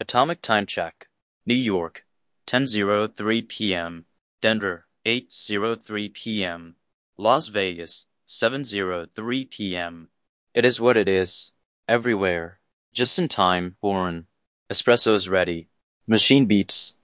Atomic time check. New York, 10:03 p.m. Denver, 8:03 p.m. Las Vegas, 7:03 p.m. It is what it is. Everywhere. Just in time, Warren. Espresso's ready. Machine beeps.